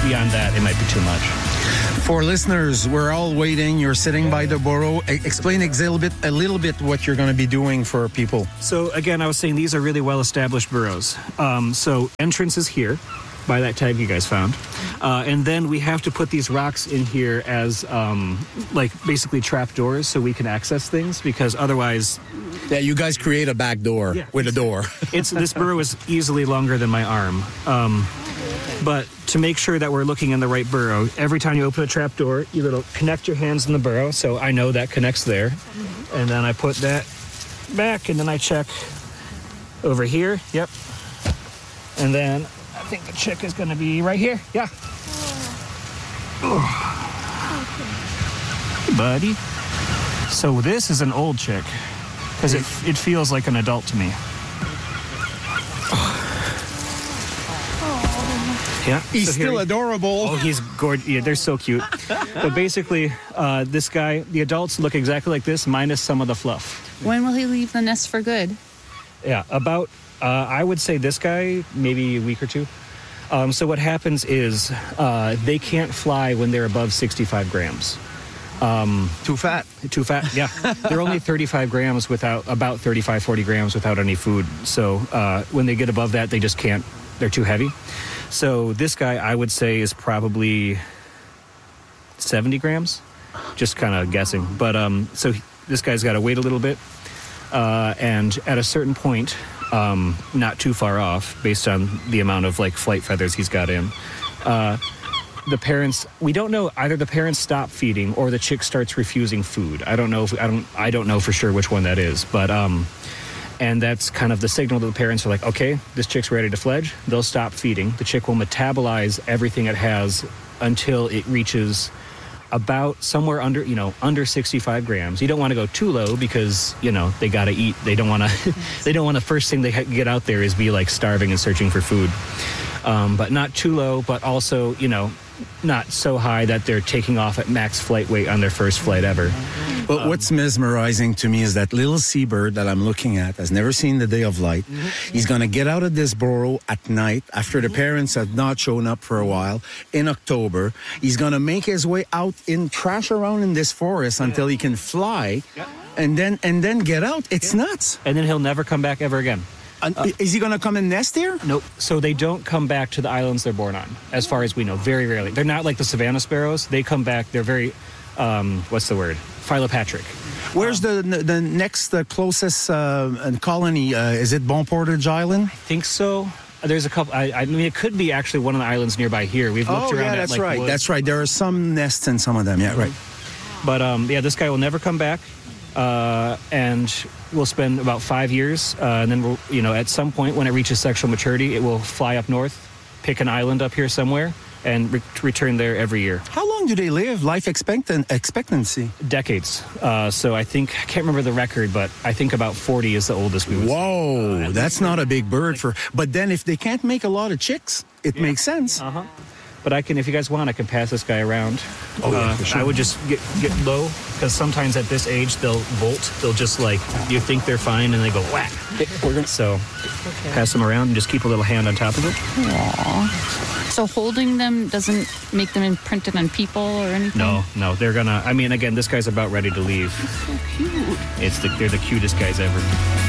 beyond that, it might be too much. For listeners, we're all waiting. You're sitting by the burrow. Explain a little bit what you're going to be doing for people. So again, I was saying these are really well-established burrows. So entrance is here by that tag you guys found. And then we have to put these rocks in here as like basically trap doors so we can access things, because otherwise... Yeah, you guys create a back door with a door. This burrow is easily longer than my arm. But to make sure that we're looking in the right burrow, every time you open a trap door, you little connect your hands in the burrow, so I know that connects there. And then I put that back, and then I check over here. Yep. And then I think the chick is going to be right here. Yeah. Hey, buddy. So this is an old chick, because it feels like an adult to me. Yeah, he's still adorable. Oh, he's gorgeous. Yeah, they're so cute. But basically, this guy, the adults look exactly like this, minus some of the fluff. When will he leave the nest for good? Yeah, about, I would say this guy, maybe a week or two. So what happens is they can't fly when they're above 65 grams. Too fat. Too fat, yeah. They're only 35 grams about 35, 40 grams without any food. So when they get above that, they just can't. They're too heavy. So this guy, I would say, is probably 70 grams, just kind of guessing. But so this guy's got to wait a little bit. And at a certain point, not too far off, based on the amount of like flight feathers he's got in, the parents, we don't know, either the parents stop feeding or the chick starts refusing food. I don't know for sure which one that is, but and that's kind of the signal that the parents are like, okay, this chick's ready to fledge. They'll stop feeding. The chick will metabolize everything it has until it reaches about somewhere under 65 grams. You don't want to go too low because, they got to eat. They don't want to, first thing they get out there is be like starving and searching for food. But not too low, but also, not so high that they're taking off at max flight weight on their first flight ever. But what's mesmerizing to me is that little seabird that I'm looking at has never seen the day of light. Mm-hmm. He's going to get out of this burrow at night after the parents have not shown up for a while in October. He's going to make his way out trash around in this forest until he can fly and then get out. It's nuts. And then he'll never come back ever again. Is he going to come and nest here? Nope. So they don't come back to the islands they're born on, as far as we know, very rarely. They're not like the savanna sparrows. They come back. They're very, philopatric. Where's the next closest colony? Is it Bon Portage Island? I think so. There's a couple. I mean, it could be actually one of the islands nearby here. We've looked around that's at right. woods. That's right. There are some nests in some of them. Yeah, right. But this guy will never come back. And we'll spend about 5 years, and then we'll, at some point when it reaches sexual maturity, it will fly up north, pick an island up here somewhere, and return there every year. How long do they live? Life expectancy? Decades. So I can't remember the record, but I think about 40 is the oldest we would. Whoa, that's not a big bird But then if they can't make a lot of chicks, it makes sense. Uh-huh. But if you guys want, I can pass this guy around. Oh, yeah, for sure. I would just get low, because sometimes at this age, they'll bolt. They'll just you think they're fine, and they go whack. So pass them around and just keep a little hand on top of it. Aww. So holding them doesn't make them imprinted on people or anything? No. They're going to, again, this guy's about ready to leave. So cute. They're the cutest guys ever.